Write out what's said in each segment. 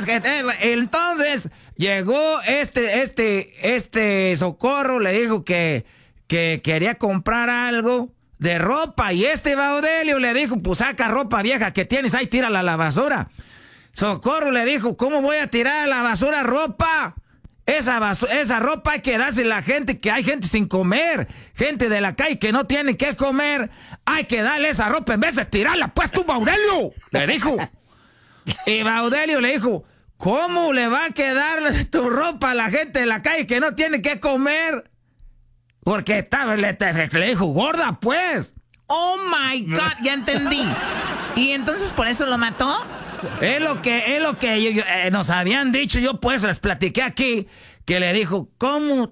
entonces llegó este Socorro, le dijo que quería comprar algo de ropa. Y Baudelio le dijo, pues saca ropa vieja que tienes ahí, tírala a la basura. Socorro le dijo, ¿cómo voy a tirar a la basura ropa? Esa ropa hay que dársela a la gente, que hay gente sin comer, gente de la calle que no tiene que comer. Hay que darle esa ropa en vez de tirarla, pues tú, Baudelio, le dijo. Y Baudelio le dijo, ¿cómo le va a quedar tu ropa a la gente de la calle que no tiene que comer? Porque le dijo, gorda, pues. Oh my God, ya entendí. ¿Y entonces por eso lo mató? Es lo que nos habían dicho. Yo pues les platiqué aquí, que le dijo, ¿Cómo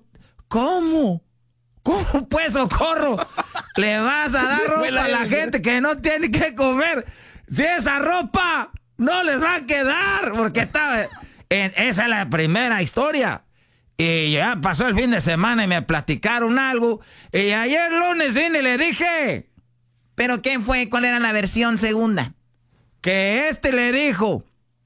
pues, Socorro? Le vas a dar ropa a la gente que no tiene que comer. Si esa ropa no les va a quedar. Porque esa es la primera historia. Y ya pasó el fin de semana y me platicaron algo. Y ayer lunes vine y le dije. ¿Pero qué fue? ¿Cuál era la versión segunda? Que le dijo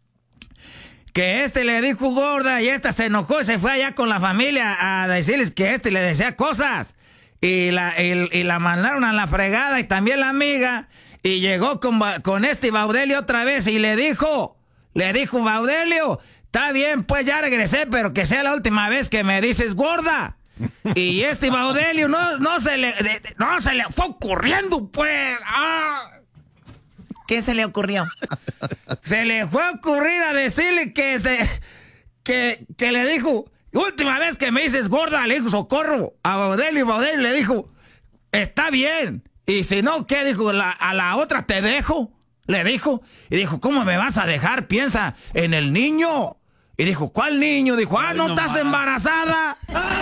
gorda, y esta se enojó y se fue allá con la familia a decirles que le decía cosas. Y la mandaron a la fregada, y también la amiga. Y llegó con Baudelio otra vez y le dijo, Baudelio, está bien, pues ya regresé, pero que sea la última vez que me dices gorda. Y Baudelio no se le fue ocurriendo, pues. ¿Qué se le ocurrió? Se le fue a ocurrir a decirle que le dijo, última vez que me dices gorda, le dijo Socorro a Baudelio, y Baudelio le dijo, está bien. Y si no, ¿qué dijo? A la otra te dejo, le dijo. Y dijo, ¿cómo me vas a dejar? Piensa en el niño. Y dijo, ¿cuál niño? Dijo, ¿no estás embarazada?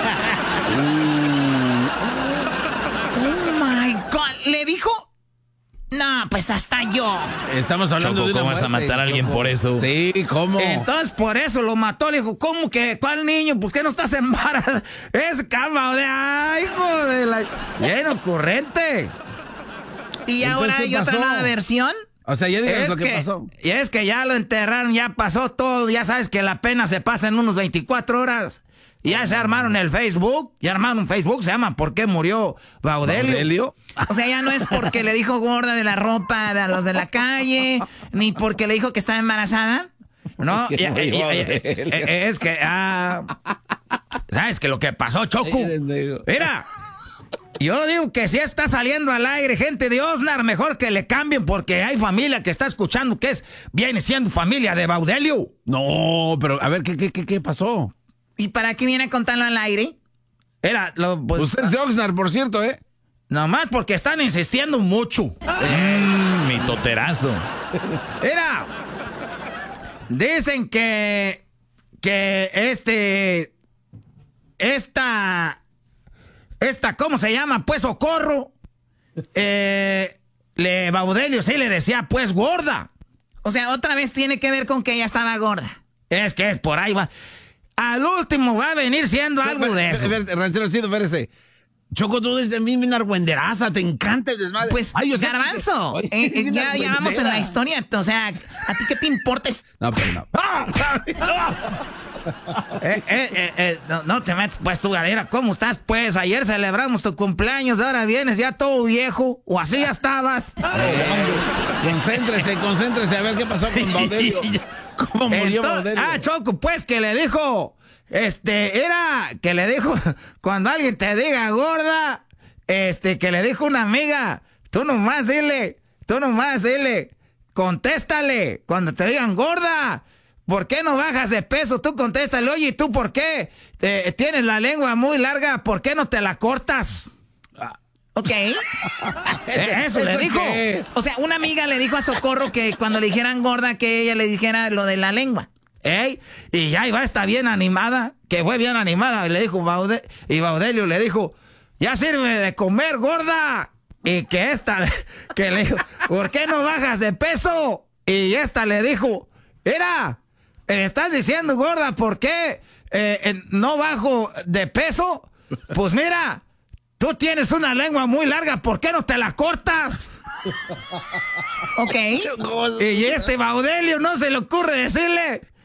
Oh my God, ¿le dijo? No, pues hasta yo. Estamos hablando de ¿cómo vas a matar a alguien por eso? Sí, ¿cómo? Entonces por eso lo mató. Le dijo, ¿cómo que? ¿Cuál niño? ¿Por qué no estás embarazada? Es cama de... ¡Ay, hijo de la... Bien ocurrente! ¿Y ahora hay otra nueva versión? O sea, ya digas lo que pasó. Y es que ya lo enterraron, ya pasó todo. Ya sabes que la pena se pasa en unos 24 horas. Ya se armaron el Facebook. Ya armaron un Facebook. Se llama ¿Por qué murió Baudelio? O sea, ya no es porque le dijo gorda de la ropa a los de la calle, ni porque le dijo que estaba embarazada. No, es que... ¿sabes que lo que pasó, Choco? Mira, yo digo que si está saliendo al aire gente de Oxnard, mejor que le cambien, porque hay familia que está escuchando que viene siendo familia de Baudelio. No, pero a ver, ¿qué pasó? ¿Y para qué viene a contarlo al aire? Usted es de Oxnard, por cierto, ¿eh? Nomás porque están insistiendo mucho. Mi toterazo. Mira, dicen que ¿cómo se llama? Pues Socorro. Baudelio sí le decía, pues, gorda. O sea, otra vez tiene que ver con que ella estaba gorda. Es que es por ahí va. Al último va a venir siendo algo de eso. Rancherocito, espérese. Choco, tú eres de mí una argüenderaza, te encanta el desmadre. Pues, Garbanzo, ya vamos en la historia. O sea, ¿a ti qué te importa? No, pero no. No te metes, pues, tu galera. ¿Cómo estás, pues? Ayer celebramos tu cumpleaños, ahora vienes ya todo viejo. O así ya estabas. Concéntrese, a ver qué pasó con Baudelio. ¿Cómo murió Baudelio? Choco, pues, que le dijo... era que le dijo, cuando alguien te diga gorda, que le dijo una amiga, tú nomás dile, contéstale, cuando te digan gorda, ¿por qué no bajas de peso? Tú contéstale, oye, ¿y tú por qué tienes la lengua muy larga? ¿Por qué no te la cortas? Ok. Eso le dijo. O sea, una amiga le dijo a Socorro que cuando le dijeran gorda, que ella le dijera lo de la lengua. Y ya iba esta bien animada, que fue bien animada, y le dijo y Baudelio le dijo, ya sirve de comer, gorda. Y que le dijo, ¿por qué no bajas de peso? Y esta le dijo, mira, estás diciendo gorda, ¿por qué no bajo de peso? Pues mira, tú tienes una lengua muy larga, ¿por qué no te la cortas? Ok. Y Baudelio no se le ocurre decirle,